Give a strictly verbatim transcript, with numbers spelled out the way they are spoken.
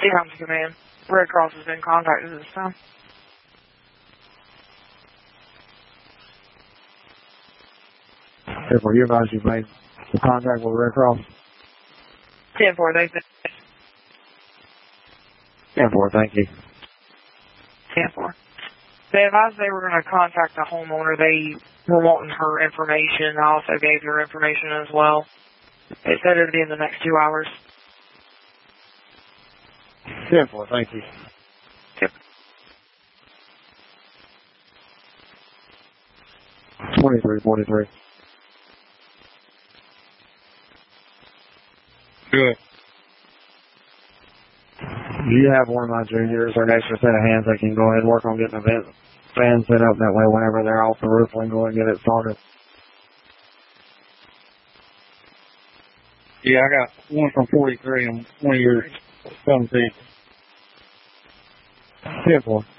Seahawks Command. Red Cross has been contacted this time. Therefore, you advise you've made the contact with Red Cross? ten four, they've been. ten four, thank you. ten four. They advised they were going to contact the homeowner. They were wanting her information. I also gave her information as well. They said it would be in the next two hours. ten four, thank you. Yep. twenty-three forty-three. Good. Do you have one of my juniors or an extra set of hands that can go ahead and work on getting the vent fan set up? That way, whenever they're off the roof, we can go and get it started. Yeah, I got one from forty-three and one of your seventeen. ten four.